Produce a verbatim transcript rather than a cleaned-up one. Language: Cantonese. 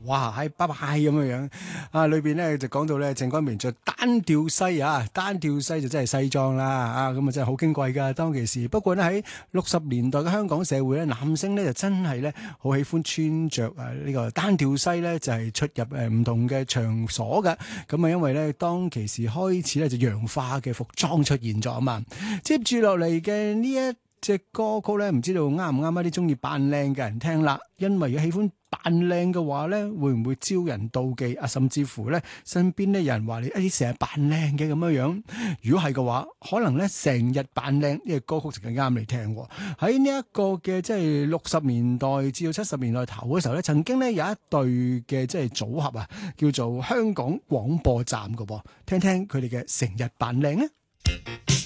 哇，係拜拜咁樣樣啊！裏邊咧就講到咧鄭君綿着單吊西啊，單吊西就真係西裝啦啊！咁啊真係好矜貴噶當其時。不過呢，喺六十年代嘅香港社會咧，男性呢就真係咧好喜歡穿着啊呢個單吊西咧，就係出入誒唔同嘅場所嘅。咁啊因為咧當其時開始咧就洋化嘅服裝出現咗啊嘛。接住落嚟嘅呢一隻歌曲咧，唔知道啱唔啱一啲中意扮靚嘅人聽啦。因為如果喜歡扮靚嘅話咧，會唔會招人妒忌啊？甚至乎咧，身邊咧有人話你誒成日扮靚嘅咁樣樣。如果係嘅話，可能咧成日扮靚呢個歌曲就更加啱你聽。喺呢一個嘅即係六十年代至到七十年代頭嘅時候咧，曾經咧有一對嘅即係組合啊，叫做香港廣播站嘅噃，聽聽佢哋嘅成日扮靚咧。